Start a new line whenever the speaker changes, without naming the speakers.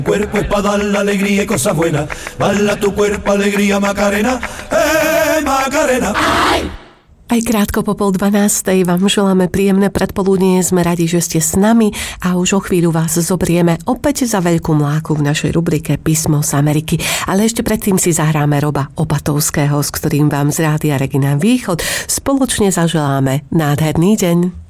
Cuerpo es para dar la alegría y cosas buenas. Bala tu cuerpo, alegría, Macarena. Macarena.
Aj krátko po 11:30 vám želáme príjemné predpoludnie. Sme radi, že ste s nami a už o chvíľu vás zobrieme opäť za veľkú mláku v našej rubrike Písmo z Ameriky. Ale ešte predtým si zahráme Roba Opatovského, s ktorým vám z Rádia Regina Východ spoločne zaželáme nádherný deň.